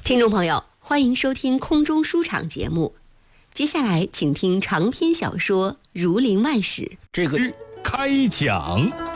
听众朋友，欢迎收听空中书场节目。接下来，请听长篇小说《儒林外史》。 这个开讲。